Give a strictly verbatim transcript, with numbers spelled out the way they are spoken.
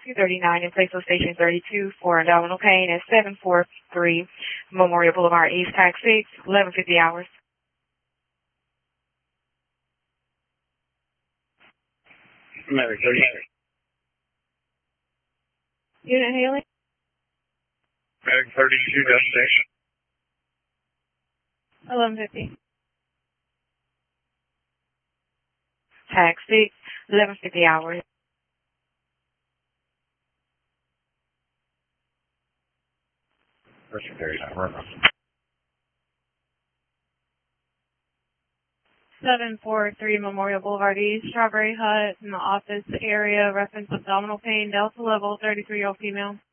curfew thirty-nine in place of station thirty-two for abdominal pain at seven four three Memorial Boulevard East, Tax six, eleven fifty hours. Medic thirty. Unit Haley? Medic thirty-two, destination. eleven fifty. Tax six, eleven fifty hours. First thirty-nine. seven four three Memorial Boulevard East, Strawberry Hut, in the office area, reference abdominal pain, Delta level, thirty-three-year-old female.